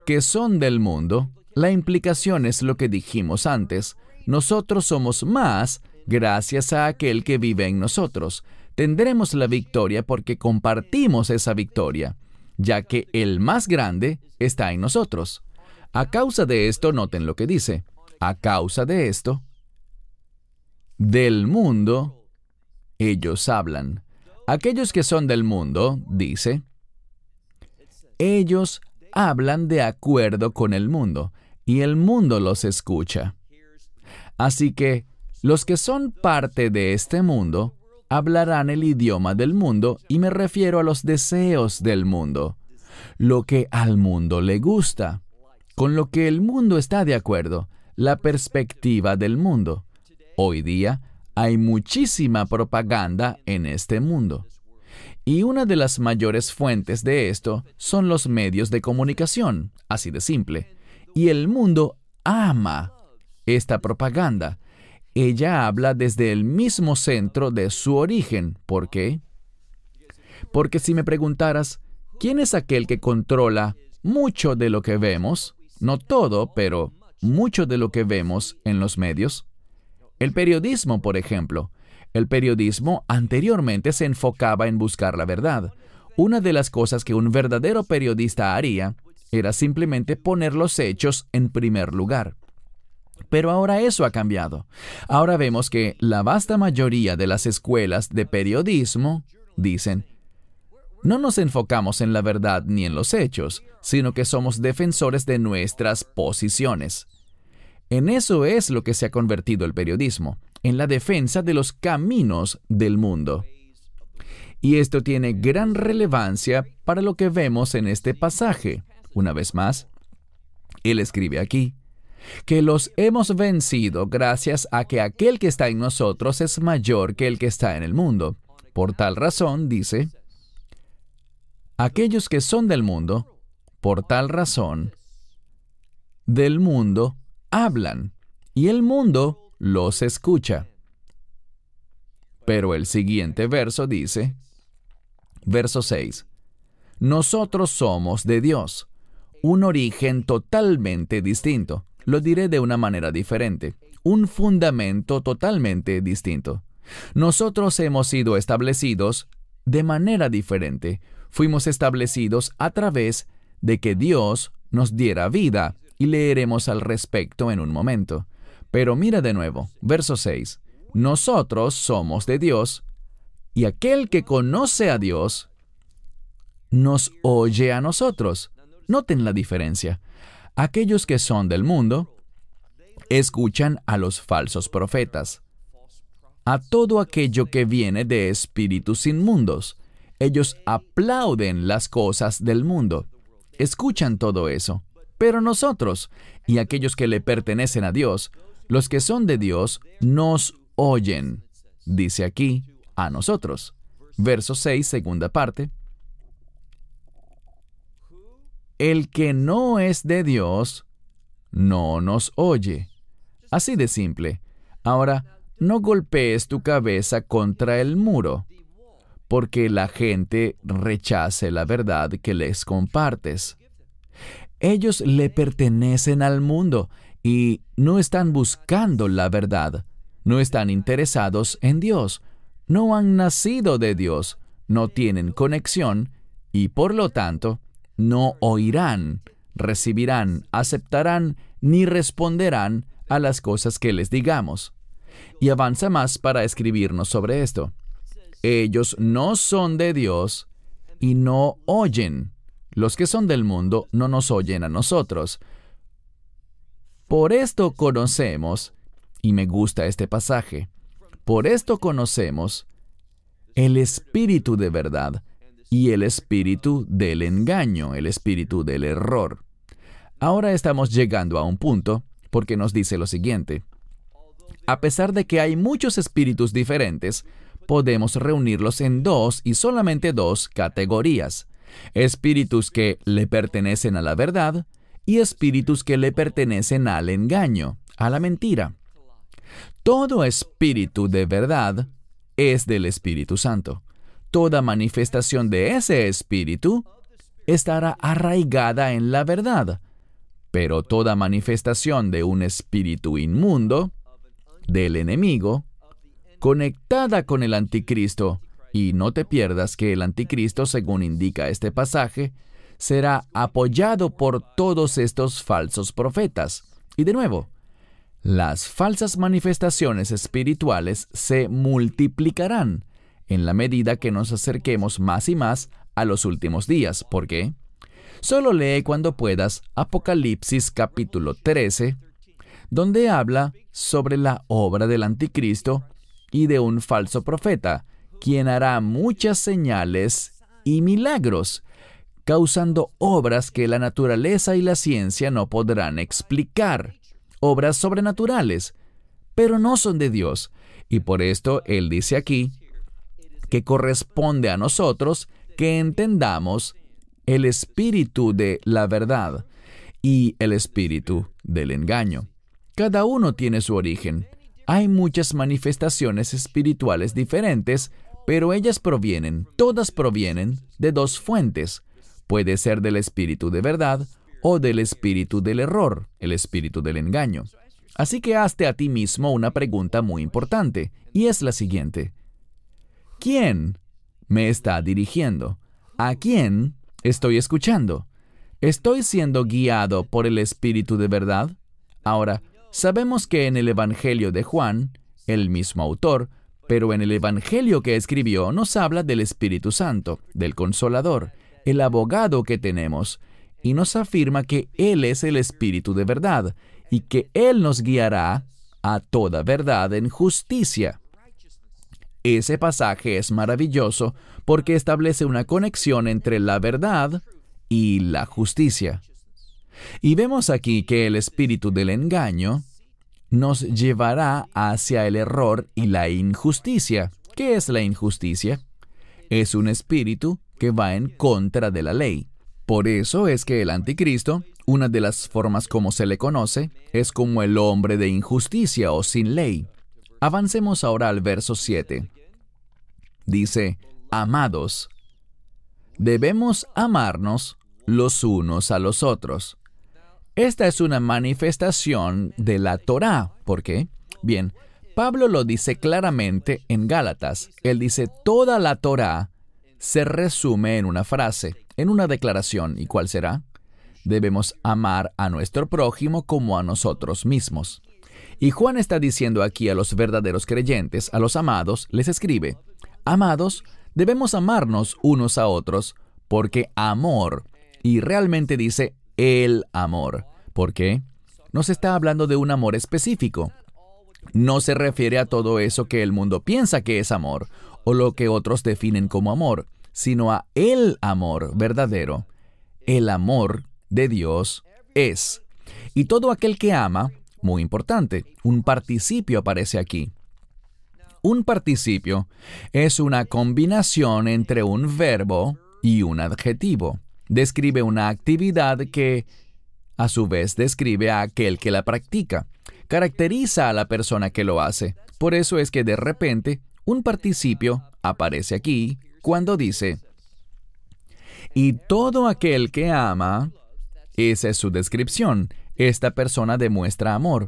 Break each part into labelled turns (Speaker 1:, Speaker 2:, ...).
Speaker 1: que son del mundo, la implicación es lo que dijimos antes. Nosotros somos más gracias a aquel que vive en nosotros. Tendremos la victoria porque compartimos esa victoria, ya que el más grande está en nosotros. A causa de esto, noten lo que dice. A causa de esto, del mundo, ellos hablan. Aquellos que son del mundo, dice, ellos hablan de acuerdo con el mundo, y el mundo los escucha. Así que, los que son parte de este mundo, hablarán el idioma del mundo, y me refiero a los deseos del mundo, lo que al mundo le gusta, con lo que el mundo está de acuerdo, la perspectiva del mundo. Hoy día, hay muchísima propaganda en este mundo. Y una de las mayores fuentes de esto son los medios de comunicación, así de simple. Y el mundo ama esta propaganda. Ella habla desde el mismo centro de su origen. ¿Por qué? Porque si me preguntaras, ¿quién es aquel que controla mucho de lo que vemos? No todo, pero mucho de lo que vemos en los medios. El periodismo, por ejemplo. El periodismo anteriormente se enfocaba en buscar la verdad. Una de las cosas que un verdadero periodista haría era simplemente poner los hechos en primer lugar. Pero ahora eso ha cambiado. Ahora vemos que la vasta mayoría de las escuelas de periodismo dicen, no nos enfocamos en la verdad ni en los hechos, sino que somos defensores de nuestras posiciones. En eso es lo que se ha convertido el periodismo, en la defensa de los caminos del mundo. Y esto tiene gran relevancia para lo que vemos en este pasaje. Una vez más, él escribe aquí, que los hemos vencido gracias a que aquel que está en nosotros es mayor que el que está en el mundo. Por tal razón, dice, aquellos que son del mundo, por tal razón, del mundo hablan, y el mundo los escucha. Pero el siguiente verso dice, verso 6, nosotros somos de Dios, un origen totalmente distinto. Lo diré de una manera diferente, un fundamento totalmente distinto. Nosotros hemos sido establecidos de manera diferente. Fuimos establecidos a través de que Dios nos diera vida, y leeremos al respecto en un momento. Pero mira de nuevo, verso 6. Nosotros somos de Dios, y aquel que conoce a Dios nos oye a nosotros. Noten la diferencia. Aquellos que son del mundo escuchan a los falsos profetas, a todo aquello que viene de espíritus inmundos. Ellos aplauden las cosas del mundo, escuchan todo eso. Pero nosotros, y aquellos que le pertenecen a Dios, los que son de Dios, nos oyen. Dice aquí, a nosotros. Verso 6, segunda parte. El que no es de Dios, no nos oye. Así de simple. Ahora, no golpees tu cabeza contra el muro, porque la gente rechace la verdad que les compartes. Ellos le pertenecen al mundo y no están buscando la verdad. No están interesados en Dios. No han nacido de Dios. No tienen conexión y, por lo tanto, no oirán, recibirán, aceptarán ni responderán a las cosas que les digamos. Y avanza más para escribirnos sobre esto. Ellos no son de Dios y no oyen. Los que son del mundo no nos oyen a nosotros. Por esto conocemos, y me gusta este pasaje, por esto conocemos el espíritu de verdad y el espíritu del engaño, el espíritu del error. Ahora estamos llegando a un punto porque nos dice lo siguiente. A pesar de que hay muchos espíritus diferentes, podemos reunirlos en dos y solamente dos categorías. Espíritus que le pertenecen a la verdad y espíritus que le pertenecen al engaño, a la mentira. Todo espíritu de verdad es del Espíritu Santo. Toda manifestación de ese espíritu estará arraigada en la verdad. Pero toda manifestación de un espíritu inmundo, del enemigo, conectada con el anticristo, y no te pierdas que el anticristo, según indica este pasaje, será apoyado por todos estos falsos profetas. Y de nuevo, las falsas manifestaciones espirituales se multiplicarán en la medida que nos acerquemos más y más a los últimos días. ¿Por qué? Solo lee cuando puedas Apocalipsis capítulo 13, donde habla sobre la obra del anticristo y de un falso profeta, quien hará muchas señales y milagros, causando obras que la naturaleza y la ciencia no podrán explicar, obras sobrenaturales, pero no son de Dios. Y por esto Él dice aquí que corresponde a nosotros que entendamos el espíritu de la verdad y el espíritu del engaño. Cada uno tiene su origen. Hay muchas manifestaciones espirituales diferentes, pero todas provienen de dos fuentes. Puede ser del espíritu de verdad o del espíritu del error, el espíritu del engaño. Así que hazte a ti mismo una pregunta muy importante, y es la siguiente. ¿Quién me está dirigiendo? ¿A quién estoy escuchando? ¿Estoy siendo guiado por el espíritu de verdad? Ahora, sabemos que en el Evangelio de Juan, el mismo autor, pero en el Evangelio que escribió nos habla del Espíritu Santo, del Consolador, el abogado que tenemos, y nos afirma que Él es el Espíritu de verdad, y que Él nos guiará a toda verdad en justicia. Ese pasaje es maravilloso porque establece una conexión entre la verdad y la justicia. Y vemos aquí que el espíritu del engaño nos llevará hacia el error y la injusticia. ¿Qué es la injusticia? Es un espíritu que va en contra de la ley. Por eso es que el anticristo, una de las formas como se le conoce, es como el hombre de injusticia o sin ley. Avancemos ahora al verso 7. Dice, amados, debemos amarnos los unos a los otros. Esta es una manifestación de la Torá. ¿Por qué? Bien, Pablo lo dice claramente en Gálatas. Él dice, toda la Torá se resume en una frase, en una declaración. ¿Y cuál será? Debemos amar a nuestro prójimo como a nosotros mismos. Y Juan está diciendo aquí a los verdaderos creyentes, a los amados, les escribe, amados, debemos amarnos unos a otros, porque amor, y realmente dice el amor. ¿Por qué? Nos está hablando de un amor específico. No se refiere a todo eso que el mundo piensa que es amor, o lo que otros definen como amor, sino a el amor verdadero. El amor de Dios es. Y todo aquel que ama, muy importante, un participio aparece aquí. Un participio es una combinación entre un verbo y un adjetivo. Describe una actividad que, a su vez, describe a aquel que la practica. Caracteriza a la persona que lo hace. Por eso es que de repente un participio aparece aquí cuando dice, y todo aquel que ama, esa es su descripción. Esta persona demuestra amor.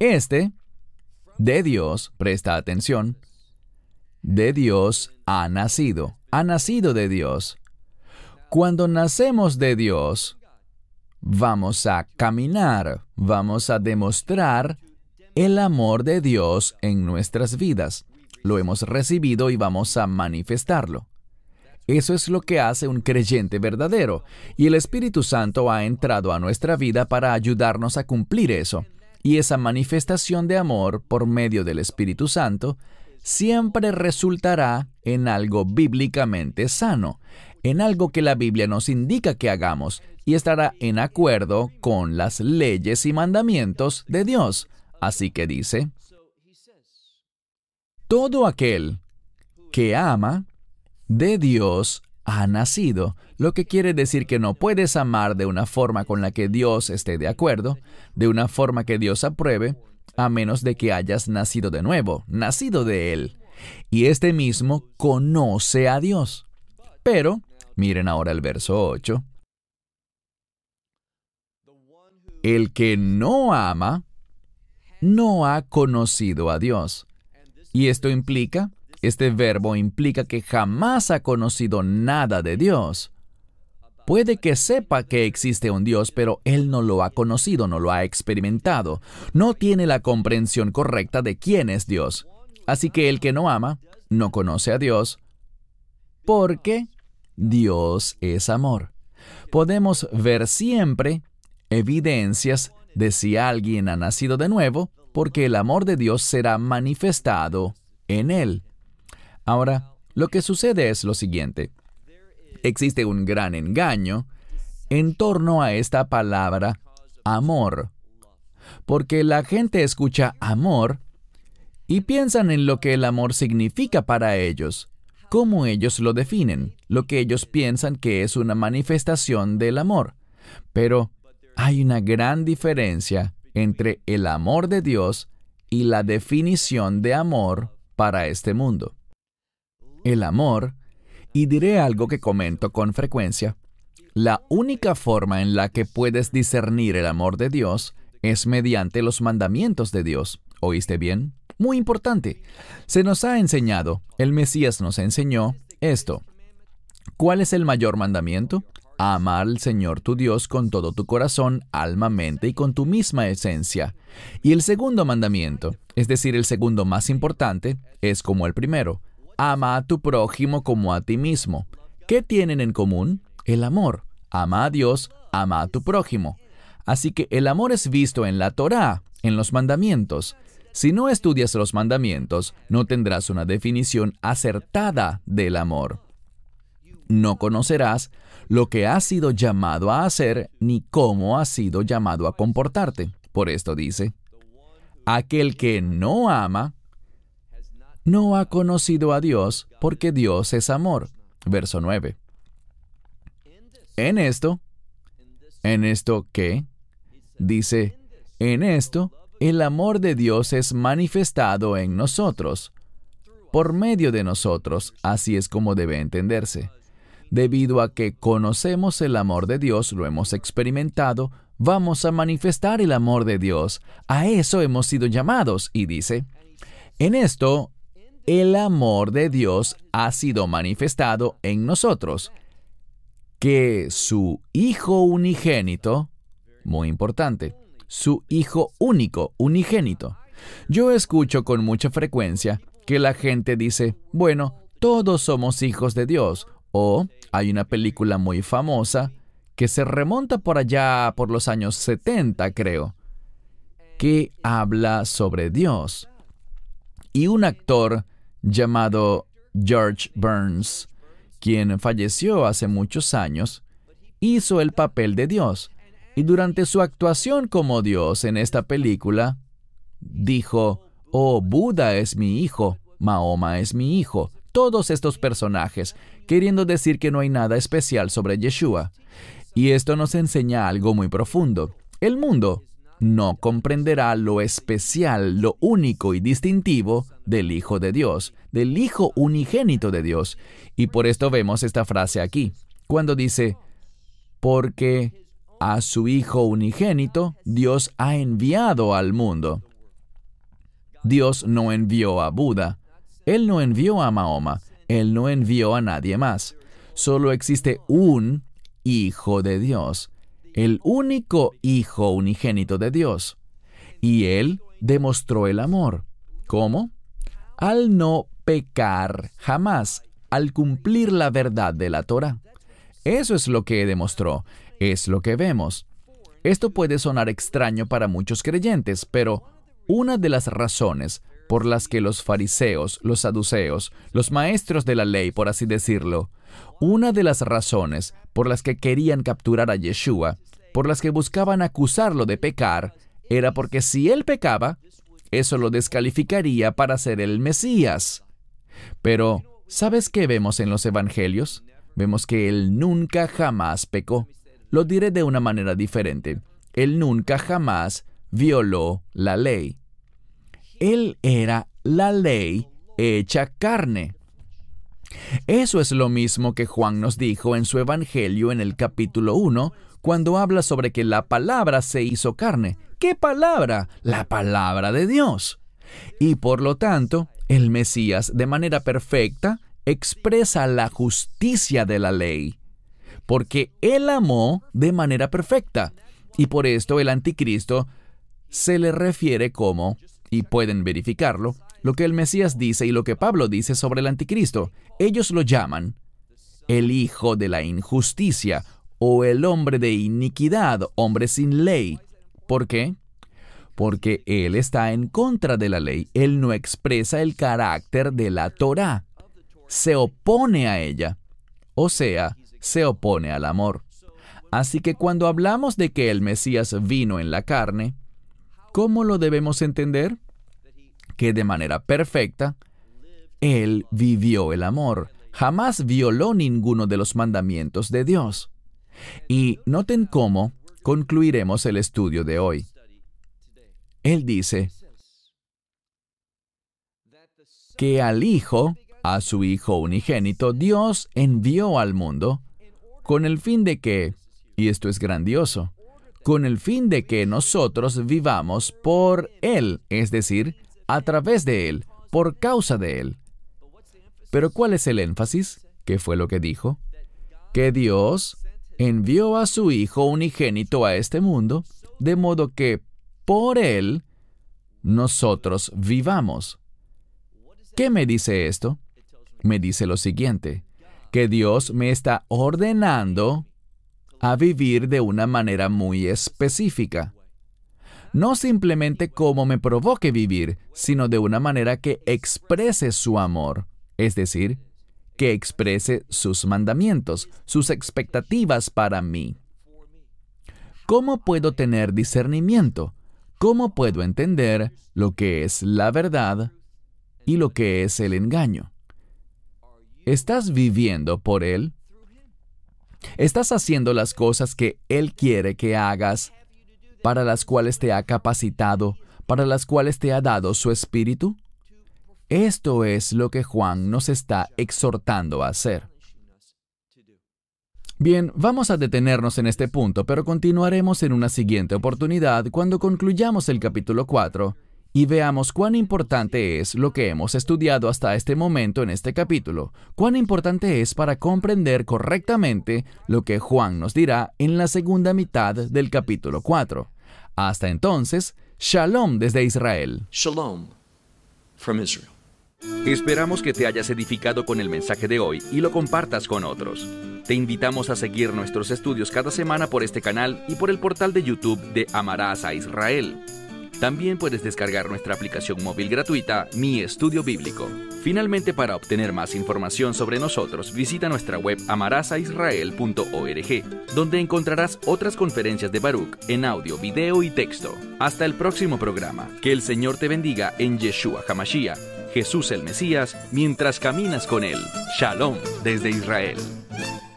Speaker 1: De Dios, presta atención, de Dios ha nacido de Dios. Cuando nacemos de Dios, vamos a caminar, vamos a demostrar el amor de Dios en nuestras vidas. Lo hemos recibido y vamos a manifestarlo. Eso es lo que hace un creyente verdadero, y el Espíritu Santo ha entrado a nuestra vida para ayudarnos a cumplir eso. Y esa manifestación de amor por medio del Espíritu Santo siempre resultará en algo bíblicamente sano, en algo que la Biblia nos indica que hagamos, y estará en acuerdo con las leyes y mandamientos de Dios. Así que dice, todo aquel que ama, de Dios ha nacido, lo que quiere decir que no puedes amar de una forma con la que Dios esté de acuerdo, de una forma que Dios apruebe, a menos de que hayas nacido de nuevo, nacido de Él. Y este mismo conoce a Dios. Pero, miren ahora el verso 8. El que no ama, no ha conocido a Dios. Y este verbo implica que jamás ha conocido nada de Dios. Puede que sepa que existe un Dios, pero él no lo ha conocido, no lo ha experimentado. No tiene la comprensión correcta de quién es Dios. Así que el que no ama, no conoce a Dios, porque Dios es amor. Podemos ver siempre evidencias de si alguien ha nacido de nuevo, porque el amor de Dios será manifestado en él. Ahora, lo que sucede es lo siguiente. Existe un gran engaño en torno a esta palabra amor, porque la gente escucha amor y piensan en lo que el amor significa para ellos, cómo ellos lo definen, lo que ellos piensan que es una manifestación del amor. Pero hay una gran diferencia entre el amor de Dios y la definición de amor para este mundo. El amor, y diré algo que comento con frecuencia, la única forma en la que puedes discernir el amor de Dios es mediante los mandamientos de Dios. ¿Oíste bien? Muy importante. Se nos ha enseñado, el Mesías nos enseñó esto. ¿Cuál es el mayor mandamiento? Amar al Señor tu Dios con todo tu corazón, alma, mente y con tu misma esencia. Y el segundo mandamiento, es decir, el segundo más importante, es como el primero. Ama a tu prójimo como a ti mismo. ¿Qué tienen en común? El amor. Ama a Dios, ama a tu prójimo. Así que el amor es visto en la Torá, en los mandamientos. Si no estudias los mandamientos, no tendrás una definición acertada del amor. No conocerás lo que has sido llamado a hacer ni cómo has sido llamado a comportarte. Por esto dice, aquel que no ama, no ha conocido a Dios, porque Dios es amor. Verso 9. ¿En esto qué? Dice, en esto, el amor de Dios es manifestado en nosotros, por medio de nosotros, así es como debe entenderse. Debido a que conocemos el amor de Dios, lo hemos experimentado, vamos a manifestar el amor de Dios. A eso hemos sido llamados, y dice, en esto, el amor de Dios ha sido manifestado en nosotros, que su Hijo unigénito, muy importante, su Hijo único, unigénito. Yo escucho con mucha frecuencia que la gente dice, bueno, todos somos hijos de Dios, o hay una película muy famosa que se remonta por allá por los años 70, creo, que habla sobre Dios. Y un actor llamado George Burns, quien falleció hace muchos años, hizo el papel de Dios. Y durante su actuación como Dios en esta película, dijo, oh, Buda es mi hijo, Mahoma es mi hijo, todos estos personajes, queriendo decir que no hay nada especial sobre Yeshua. Y esto nos enseña algo muy profundo. El mundo no comprenderá lo especial, lo único y distintivo del Hijo de Dios, del Hijo unigénito de Dios. Y por esto vemos esta frase aquí, cuando dice, porque a su Hijo unigénito Dios ha enviado al mundo. Dios no envió a Buda, Él no envió a Mahoma, Él no envió a nadie más. Solo existe un Hijo de Dios, el único Hijo unigénito de Dios. Y Él demostró el amor. ¿Cómo? Al no pecar jamás, al cumplir la verdad de la Torá. Eso es lo que demostró, es lo que vemos. Esto puede sonar extraño para muchos creyentes, pero una de las razones por las que los fariseos, los saduceos, los maestros de la ley, por así decirlo, una de las razones por las que querían capturar a Yeshua, por las que buscaban acusarlo de pecar, era porque si él pecaba, eso lo descalificaría para ser el Mesías. Pero, ¿sabes qué vemos en los evangelios? Vemos que él nunca jamás pecó. Lo diré de una manera diferente. Él nunca jamás violó la ley. Él era la ley hecha carne. Eso es lo mismo que Juan nos dijo en su Evangelio en el capítulo 1, cuando habla sobre que la palabra se hizo carne. ¿Qué palabra? La palabra de Dios. Y por lo tanto, el Mesías, de manera perfecta, expresa la justicia de la ley, porque Él amó de manera perfecta. Y por esto el anticristo se le refiere como, y pueden verificarlo, lo que el Mesías dice y lo que Pablo dice sobre el anticristo. Ellos lo llaman el hijo de la injusticia o el hombre de iniquidad, hombre sin ley. ¿Por qué? Porque él está en contra de la ley. Él no expresa el carácter de la Torá. Se opone a ella. O sea, se opone al amor. Así que cuando hablamos de que el Mesías vino en la carne, ¿cómo lo debemos entender? Que de manera perfecta, Él vivió el amor. Jamás violó ninguno de los mandamientos de Dios. Y noten cómo concluiremos el estudio de hoy. Él dice que al Hijo, a su Hijo unigénito, Dios envió al mundo con el fin de que, y esto es grandioso, con el fin de que nosotros vivamos por Él, es decir, a través de Él, por causa de Él. Pero ¿cuál es el énfasis? ¿Qué fue lo que dijo? Que Dios envió a su Hijo unigénito a este mundo, de modo que por Él nosotros vivamos. ¿Qué me dice esto? Me dice lo siguiente, que Dios me está ordenando a vivir de una manera muy específica. No simplemente como me provoque vivir, sino de una manera que exprese su amor, es decir, que exprese sus mandamientos, sus expectativas para mí. ¿Cómo puedo tener discernimiento? ¿Cómo puedo entender lo que es la verdad y lo que es el engaño? ¿Estás viviendo por Él? ¿Estás haciendo las cosas que Él quiere que hagas, para las cuales te ha capacitado, para las cuales te ha dado su Espíritu? Esto es lo que Juan nos está exhortando a hacer. Bien, vamos a detenernos en este punto, pero continuaremos en una siguiente oportunidad cuando concluyamos el capítulo 4 y veamos cuán importante es lo que hemos estudiado hasta este momento en este capítulo, cuán importante es para comprender correctamente lo que Juan nos dirá en la segunda mitad del capítulo 4. Hasta entonces, Shalom desde Israel.
Speaker 2: Shalom from Israel.
Speaker 3: Esperamos que te hayas edificado con el mensaje de hoy y lo compartas con otros. Te invitamos a seguir nuestros estudios cada semana por este canal y por el portal de YouTube de Amarás a Israel. También puedes descargar nuestra aplicación móvil gratuita, Mi Estudio Bíblico. Finalmente, para obtener más información sobre nosotros, visita nuestra web amarasaisrael.org, donde encontrarás otras conferencias de Baruch en audio, video y texto. Hasta el próximo programa. Que el Señor te bendiga en Yeshua HaMashiach, Jesús el Mesías, mientras caminas con Él. Shalom desde Israel.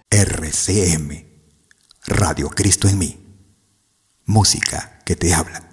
Speaker 4: RCM, Radio Cristo en mí. Música que te habla.